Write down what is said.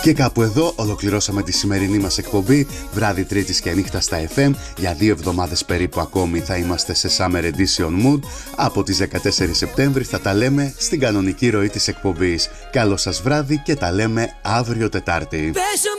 Και κάπου εδώ ολοκληρώσαμε τη σημερινή μας εκπομπή, βράδυ Τρίτης και νύχτα στα FM. Για 2 εβδομάδες περίπου ακόμη θα είμαστε σε Summer Edition Mood. Από τις 14 Σεπτέμβρη θα τα λέμε στην κανονική ροή της εκπομπής. Καλό σας βράδυ και τα λέμε αύριο Τετάρτη.